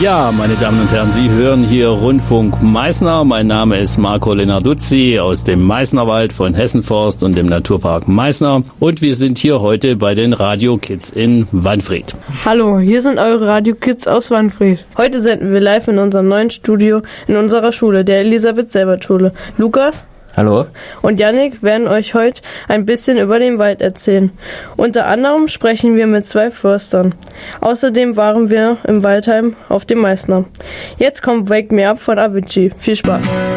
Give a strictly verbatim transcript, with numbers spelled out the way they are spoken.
Ja, meine Damen und Herren, Sie hören hier Rundfunk Meißner. Mein Name ist Marco Lenarduzzi aus dem Meißnerwald von Hessenforst und dem Naturpark Meißner. Und wir sind hier heute bei den Radio Kids in Wanfried. Hallo, hier sind eure Radio Kids aus Wanfried. Heute senden wir live in unserem neuen Studio in unserer Schule, der Elisabeth-Selbert-Schule. Lukas? Hallo. Und Yannick werden euch heute ein bisschen über den Wald erzählen. Unter anderem sprechen wir mit zwei Förstern. Außerdem waren wir im Waldheim auf dem Meißner. Jetzt kommt Wake Me Up von Avicii. Viel Spaß.